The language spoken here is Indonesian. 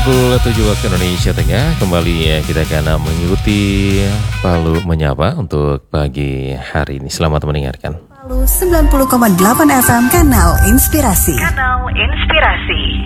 pukul 7 waktu Indonesia Tengah. Kembali ya, kita akan mengikuti Palu Menyapa untuk pagi hari ini. Selamat mendengarkan. Palu 90,8 FM, Kanal Inspirasi. Kanal Inspirasi.